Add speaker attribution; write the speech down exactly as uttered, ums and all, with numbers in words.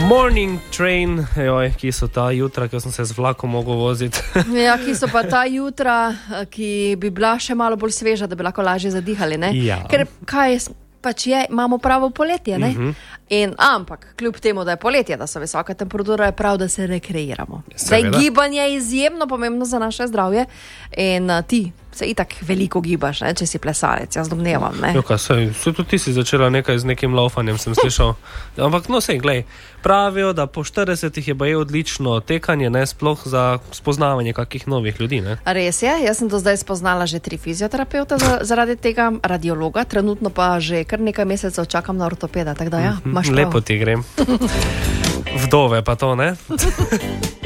Speaker 1: Morning train, joj, ki so ta jutra, ko sem se z vlakom mogel voziti.
Speaker 2: Ja, ki so pa ta jutra, ki bi bila še malo bolj sveža, da bi lahko lažje zadihali, ne?
Speaker 1: Ja.
Speaker 2: Ker kaj pač je, imamo pravo poletje, ne? Uh-huh. In, ampak, kljub temu, da je poletje, da so visoka temperatura, je prav, da se rekreiramo. Zdaj, gibanje je izjemno pomembno za naše zdravje in uh, ti se itak veliko gibaš, ne, če si plesalec, jaz domnevam, ne.
Speaker 1: Jo, kaj, sej, sej tudi ti si začela nekaj z nekim laufanjem, sem slišal. Ampak, no, sej, glej, pravijo, da po štiridesetih je baje odlično tekanje, ne, sploh za spoznavanje kakih novih ljudi, ne.
Speaker 2: Res je, jaz sem do zdaj spoznala že tri fizioterapeuta za, zaradi tega, radiologa, trenutno pa že kar nekaj mesecev čakam na ortopeda, tako da ja, imaš prav.
Speaker 1: Lepo ti grem. Vdove pa to, ne?